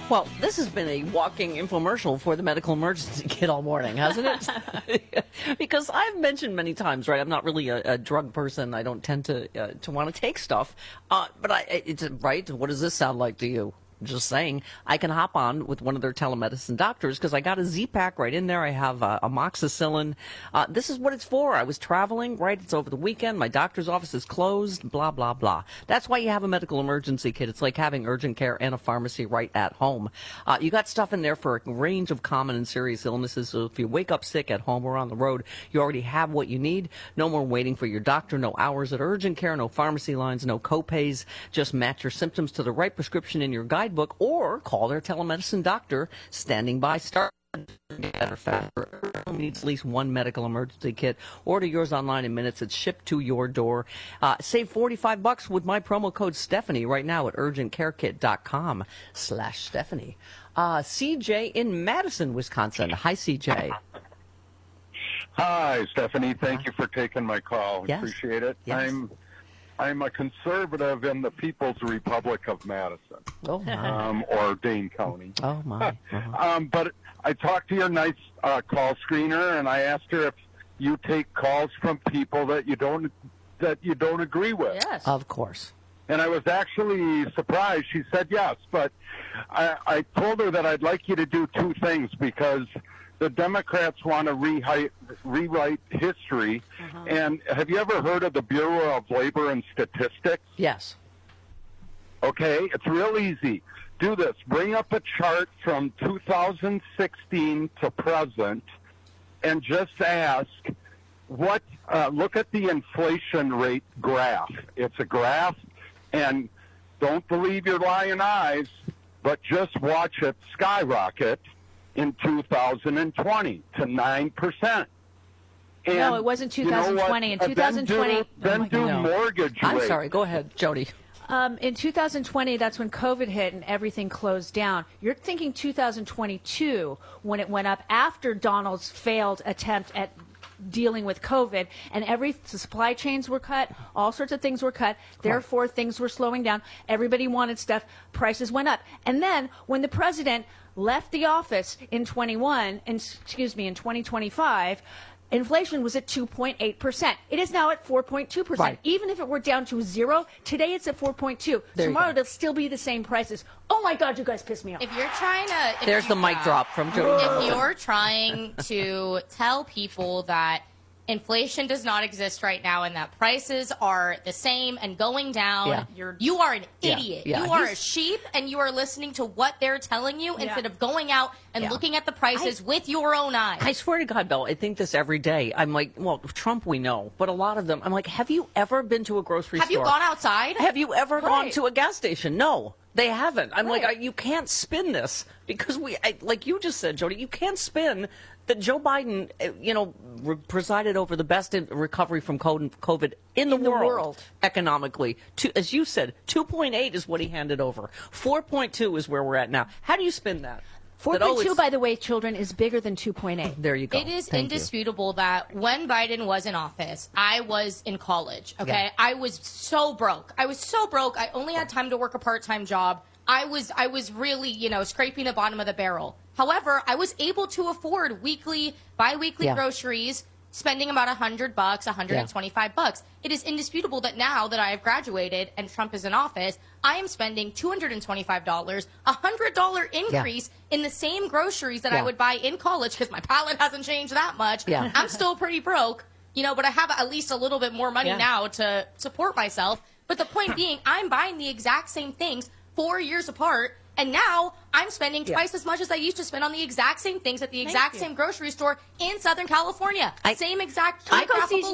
Well, this has been a walking infomercial for the medical emergency kit all morning, hasn't it? Because I've mentioned many times, right, I'm not really a drug person. I don't tend to want to take stuff. But it's right. What does this sound like to you? Just saying, I can hop on with one of their telemedicine doctors because I got a Z-Pack right in there. I have amoxicillin. This is what it's for. I was traveling, right? It's over the weekend. My doctor's office is closed, blah, blah, blah. That's why you have a medical emergency kit. It's like having urgent care and a pharmacy right at home. You got stuff in there for a range of common and serious illnesses. So if you wake up sick at home or on the road, you already have what you need. No more waiting for your doctor. No hours at urgent care. No pharmacy lines. No co-pays. Just match your symptoms to the right prescription in your guidebook or call their telemedicine doctor standing by. Start better faster. Needs at least one medical emergency kit. Order yours online in minutes. It's shipped to your door. Save $45 with my promo code Stephanie right now at urgentcarekit.com/Stephanie. CJ in Madison, Wisconsin. Hi, CJ. Hi, Stephanie. Thank you for taking my call. Yes. Appreciate it. Yes. I'm a conservative in the People's Republic of Madison, Oh, my. or Dane County. Oh, my. Uh-huh. But I talked to your nice call screener, and I asked her if you take calls from people that you don't agree with. Yes. Of course. And I was actually surprised. She said yes, but I told her that I'd like you to do two things because the Democrats want to rewrite history. And have you ever heard of the Bureau of Labor and Statistics? Yes. Okay, it's real easy. Do this. Bring up a chart from 2016 to present and just ask look at the inflation rate graph. It's a graph, and don't believe your lying eyes, but just watch it skyrocket in 2020 to 9%. And No, it wasn't 2020. You know In 2020, then do mortgage rates. I'm sorry. Go ahead, Jody. in 2020, that's when COVID hit and everything closed down. You're thinking 2022 when it went up after Donald's failed attempt at dealing with COVID, and the supply chains were cut, all sorts of things were cut, therefore things were slowing down. Everybody wanted stuff, prices went up. And then when the president left the office in 2025, inflation was at 2.8%. It is now at 4.2%. Right. Even if it were down to zero, today it's at 4.2. Tomorrow it'll still be the same prices. Oh my God, you guys piss me off. If you're trying to... There's the mic drop from Jody. If you're trying to tell people that inflation does not exist right now and that prices are the same and going down, you are an idiot. Yeah. You are a sheep, and you are listening to what they're telling you instead of going out and looking at the prices with your own eyes. I swear to God, Bill, I think this every day. I'm like, well, Trump we know, but a lot of them, I'm like, have you ever been to a grocery store? Have you gone outside? Have you ever gone to a gas station? No. They haven't. I'm like, you can't spin this because like you just said, Jody, you can't spin that Joe Biden, presided over the best recovery from COVID in the world economically. As you said, 2.8 is what he handed over. 4.2 is where we're at now. How do you spin that? 4.2, by the way, children, is bigger than 2.8. There you go. It is indisputable that when Biden was in office, I was in college, okay? Yeah. I was so broke. I only had time to work a part-time job. I was really, scraping the bottom of the barrel. However, I was able to afford bi-weekly groceries, spending about $100, $125. It is indisputable that now that I have graduated and Trump is in office, I am spending $225, $100 increase in the same groceries that I would buy in college because my palate hasn't changed that much. Yeah. I'm still pretty broke, but I have at least a little bit more money now to support myself. But the point being, I'm buying the exact same things 4 years apart, and now I'm spending twice as much as I used to spend on the exact same things at the exact same grocery store in Southern California. Same exact geographical